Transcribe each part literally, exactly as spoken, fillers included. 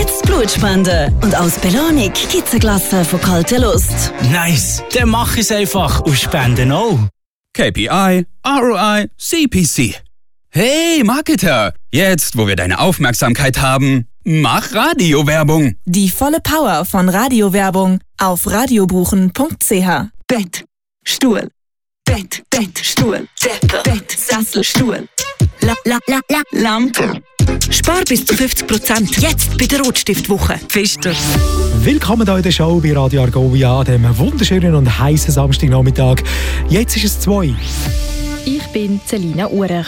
Jetzt Blut spenden. Und als Belohnung gibt's eine Glasse von kalter Lust. Nice, dann mach es einfach und spenden auch. K P I, R O I, C P C. Hey Marketer, jetzt wo wir deine Aufmerksamkeit haben, mach Radiowerbung. Die volle Power von Radiowerbung auf radiobuchen punkt c h. Bett, Stuhl, Bett, Bett, Stuhl, Deppe, Bett, Sessel, Stuhl, la, la, la, la, Lampe. Spar bis zu fünfzig Prozent jetzt bei der Rotstiftwoche. Pfister. Willkommen hier in der Show bei Radio Argovia an diesem wunderschönen und heißen Samstagnachmittag. Jetzt ist es zwei. Ich bin Celina Urech.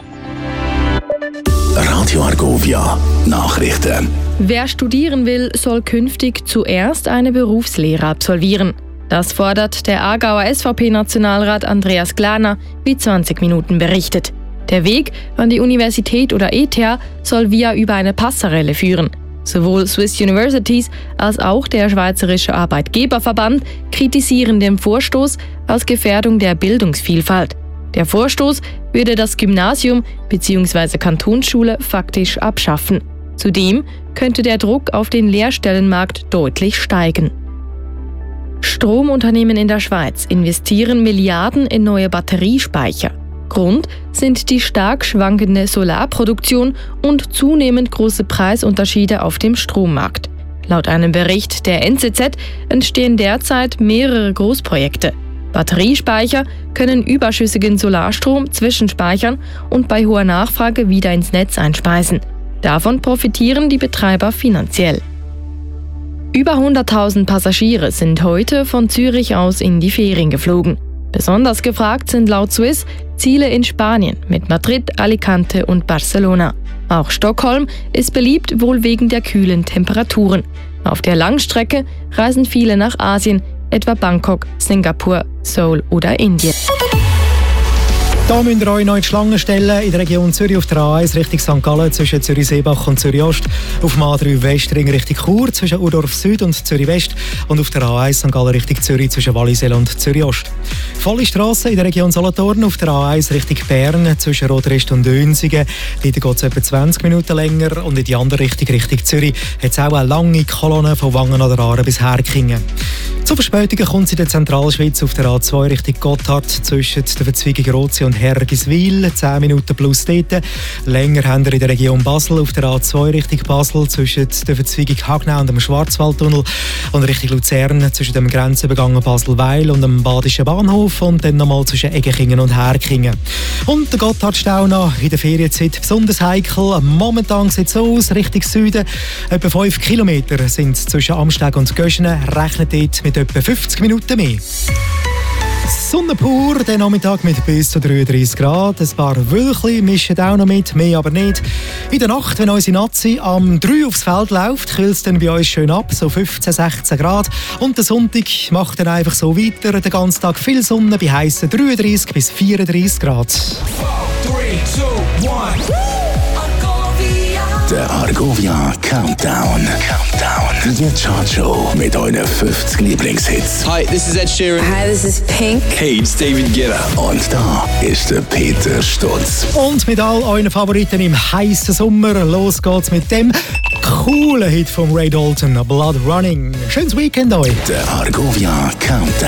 Radio Argovia Nachrichten. Wer studieren will, soll künftig zuerst eine Berufslehre absolvieren. Das fordert der Aargauer S V P-Nationalrat Andreas Glaner, wie zwanzig Minuten berichtet. Der Weg an die Universität oder E T H soll via über eine Passerelle führen. Sowohl Swiss Universities als auch der Schweizerische Arbeitgeberverband kritisieren den Vorstoß als Gefährdung der Bildungsvielfalt. Der Vorstoß würde das Gymnasium bzw. Kantonsschule faktisch abschaffen. Zudem könnte der Druck auf den Lehrstellenmarkt deutlich steigen. Stromunternehmen in der Schweiz investieren Milliarden in neue Batteriespeicher. Grund sind die stark schwankende Solarproduktion und zunehmend große Preisunterschiede auf dem Strommarkt. Laut einem Bericht der N Z Z entstehen derzeit mehrere Großprojekte. Batteriespeicher können überschüssigen Solarstrom zwischenspeichern und bei hoher Nachfrage wieder ins Netz einspeisen. Davon profitieren die Betreiber finanziell. Über hunderttausend Passagiere sind heute von Zürich aus in die Ferien geflogen. Besonders gefragt sind laut Swiss Ziele in Spanien mit Madrid, Alicante und Barcelona. Auch Stockholm ist beliebt, wohl wegen der kühlen Temperaturen. Auf der Langstrecke reisen viele nach Asien, etwa Bangkok, Singapur, Seoul oder Indien. Da müsst ihr euch noch in die Schlange stellen. In der Region Zürich auf der A eins Richtung Sankt Gallen zwischen Zürich-Seebach und Zürich-Ost. Auf dem A drei Westring Richtung Chur zwischen Urdorf Süd und Zürich-West. Und auf der A eins Sankt Gallen Richtung Zürich zwischen Wallisellen und Zürich-Ost. Volle Strassen in der Region Solothurn auf der A eins Richtung Bern zwischen Rotrest und Dönsigen. Dort geht es etwa zwanzig Minuten länger. Und in die andere Richtung, Richtung Zürich, hat es auch eine lange Kolonne von Wangen an der Aare bis Herkingen. Zu Verspätungen kommt es in der Zentralschweiz auf der A zwei Richtung Gotthard zwischen der Verzweigung Rozi und Hergiswil, zehn Minuten plus dort. Länger haben wir in der Region Basel auf der A zwei Richtung Basel zwischen der Verzweigung Hagnau und dem Schwarzwaldtunnel und Richtung Luzern zwischen dem Grenzübergang Basel-Weil und dem Badischen Bahnhof und dann nochmal zwischen Eggekingen und Herkingen. Und der Gotthardstau noch in der Ferienzeit besonders heikel. Momentan sieht es so aus, Richtung Süden. Etwa fünf Kilometer sind zwischen Amsteg und Göschenen. Rechnet dort mit etwa fünfzig Minuten mehr. Sonne pur, der Nachmittag mit bis zu dreiunddreissig Grad. Ein paar Wölkchen mischen auch noch mit, mehr aber nicht. In der Nacht, wenn unsere Nazi am drei aufs Feld läuft, kühlt es dann bei uns schön ab, so fünfzehn, sechzehn Grad. Und der Sonntag macht dann einfach so weiter. Den ganzen Tag viel Sonne bei heissen dreiunddreissig bis vierunddreissig Grad. four, three, two, one. Der Argovia Countdown. Countdown. Die Chartshow mit euren fünfzig Lieblingshits. Hi, this is Ed Sheeran. Hi, this is Pink. Hey, it's David Guetta. Und da ist der Peter Stutz. Und mit all euren Favoriten im heißen Sommer, los geht's mit dem coolen Hit von Ray Dalton, Blood Running. Schönes Weekend euch. Der Argovia Countdown.